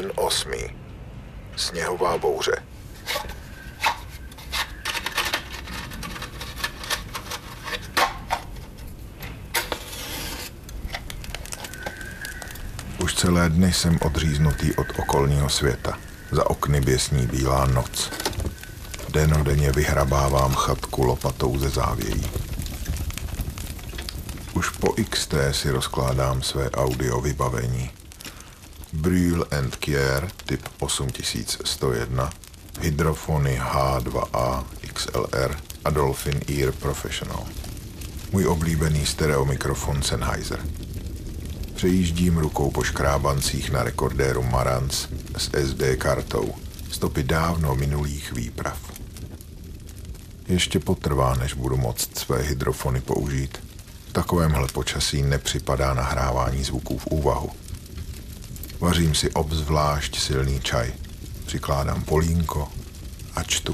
Den 8. Sněhová bouře. Už celé dny jsem odříznutý od okolního světa. Za okny běsní bílá noc. Dennodenně vyhrabávám chatku lopatou ze závějí. Už po XT si rozkládám své audio vybavení. Brüel & Kjær typ 8101, hydrofony H2A XLR a Dolphin Ear Professional. Můj oblíbený stereomikrofon Sennheiser. Přejíždím rukou po škrábancích na rekordéru Marantz s SD kartou, stopy dávno minulých výprav. Ještě potrvá, než budu moct své hydrofony použít. V takovémhle počasí nepřipadá nahrávání zvuků v úvahu. Vařím si obzvlášť silný čaj, přikládám polínko a čtu.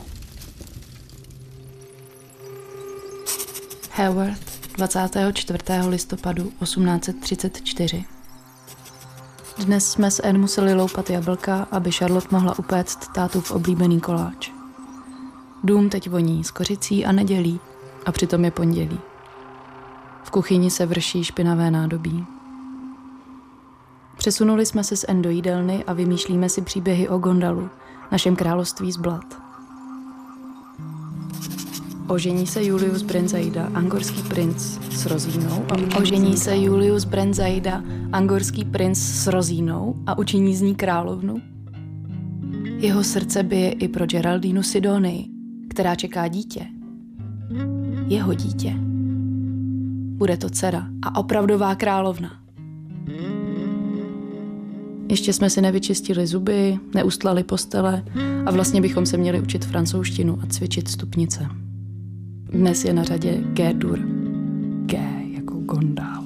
Haworth, 24. listopadu 1834. Dnes jsme s Anne museli loupat jablka, aby Charlotte mohla upéct tátův oblíbený koláč. Dům teď voní s kořicí a nedělí, a přitom je pondělí. V kuchyni se vrší špinavé nádobí. Přesunuli jsme se s Anne do jídelny a vymýšlíme si příběhy o Gondalu, našem království z Blad. Ožení se Julius Brandzaida, angorský princ s rozínou a učiní z ní královnu. Jeho srdce bije i pro Geraldinu Sidonii, která čeká dítě. Jeho dítě. Bude to dcera a opravdová královna. Ještě jsme si nevyčistili zuby, neustlali postele a vlastně bychom se měli učit francouzštinu a cvičit stupnice. Dnes je na řadě G-dur. G jako Gondal.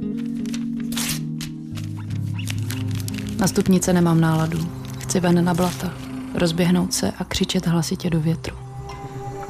Na stupnice nemám náladu. Chci ven na blata, rozběhnout se a křičet hlasitě do větru.